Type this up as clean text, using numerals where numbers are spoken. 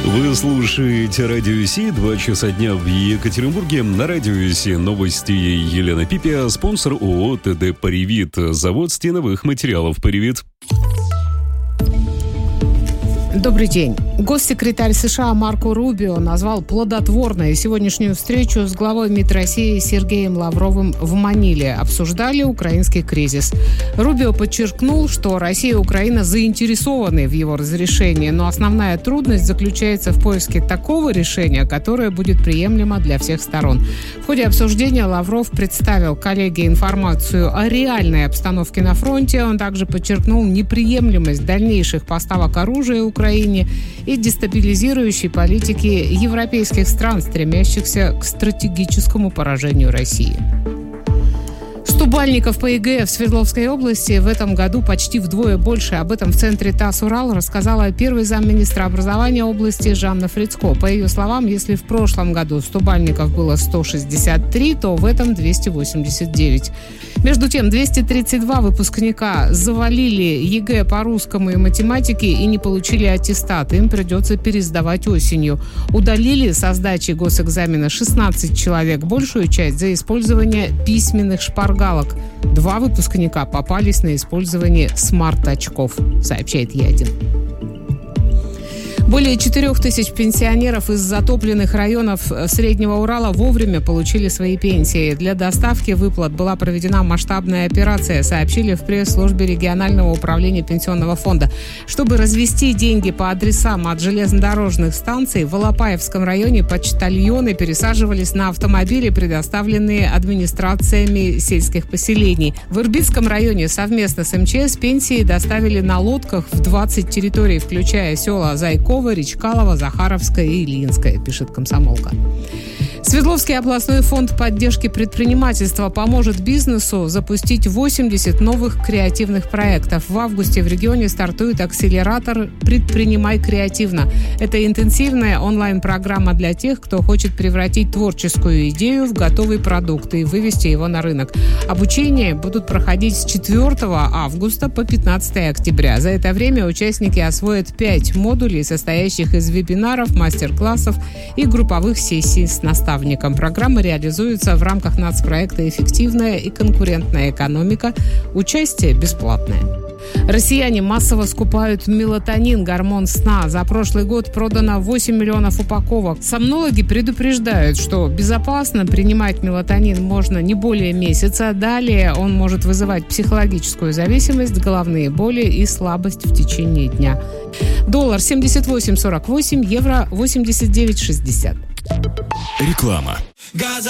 Вы слушаете Радио Си, 2 часа дня в Екатеринбурге. На Радио Си новости Елена Пипия, спонсор ООО ТД «Паривит», завод стеновых материалов «Паривит». Добрый день. Госсекретарь США Марко Рубио назвал плодотворной сегодняшнюю встречу с главой МИД России Сергеем Лавровым в Маниле. Обсуждали украинский кризис. Рубио подчеркнул, что Россия и Украина заинтересованы в его разрешении, но основная трудность заключается в поиске такого решения, которое будет приемлемо для всех сторон. В ходе обсуждения Лавров представил коллеге информацию о реальной обстановке на фронте. Он также подчеркнул неприемлемость дальнейших поставок оружия Украине и дестабилизирующей политики европейских стран, стремящихся к стратегическому поражению России. Стубальников по ЕГЭ в Свердловской области в этом году почти вдвое больше. Об этом в центре ТАСС «Урал» рассказала первый замминистра образования области Жанна Фрицко. По ее словам, если в прошлом году стубальников было 163, то в этом 289. Между тем, 232 выпускника завалили ЕГЭ по русскому и математике и не получили аттестат. Им придется пересдавать осенью. Удалили со сдачи госэкзамена 16 человек, большую часть за использование письменных шпаргалок. 2 выпускника попались на использование смарт-очков, сообщает Е1. Более 4000 пенсионеров из затопленных районов Среднего Урала вовремя получили свои пенсии. Для доставки выплат была проведена масштабная операция, сообщили в пресс-службе регионального управления пенсионного фонда. Чтобы развести деньги по адресам от железнодорожных станций, в Алапаевском районе почтальоны пересаживались на автомобили, предоставленные администрациями сельских поселений. В Ирбитском районе совместно с МЧС пенсии доставили на лодках в 20 территорий, включая села Зайкова, Речкалово, Захаровское и Ильинское, пишет «Комсомолка». Свердловский областной фонд поддержки предпринимательства поможет бизнесу запустить 80 новых креативных проектов. В августе в регионе стартует акселератор «Предпринимай креативно». Это интенсивная онлайн-программа для тех, кто хочет превратить творческую идею в готовый продукт и вывести его на рынок. Обучение будут проходить с 4 августа по 15 октября. За это время участники освоят 5 модулей, состоящих из вебинаров, мастер-классов и групповых сессий с наставником. Программа реализуется в рамках нацпроекта «Эффективная и конкурентная экономика». Участие бесплатное. Россияне массово скупают мелатонин, гормон сна. За прошлый год продано 8 миллионов упаковок. Сомнологи предупреждают, что безопасно принимать мелатонин можно не более месяца. Далее он может вызывать психологическую зависимость, головные боли и слабость в течение дня. Доллар 78.48, евро 89.60. Реклама.